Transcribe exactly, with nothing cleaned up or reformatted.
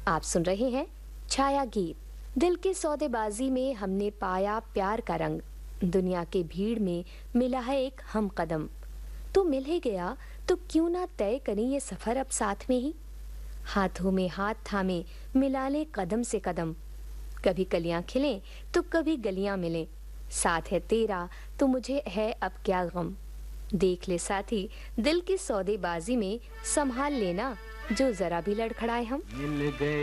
आप सुन रहे हैं छाया गीत। दिल की सौदेबाजी में हमने पाया प्यार का रंग, दुनिया के भीड़ में मिला है एक हम कदम। तो मिल ही गया तो क्यों ना तय करें ये सफर अब साथ में ही। हाथों में हाथ थामे मिला ले कदम से कदम, कभी कलियां खिलें तो कभी गलियां मिलें। साथ है तेरा तो मुझे है अब क्या गम। देख ले साथी दिल की सौदेबाजी में संभाल लेना, जो जरा भी लड़खड़ाए हम। मिल गए